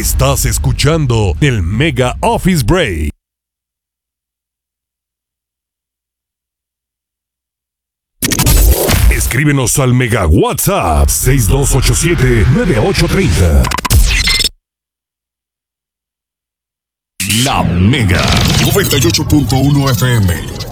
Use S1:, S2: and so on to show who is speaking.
S1: Estás escuchando el Mega Office Break. Escríbenos al Mega WhatsApp 6287-9830.
S2: La Mega 98.1 FM.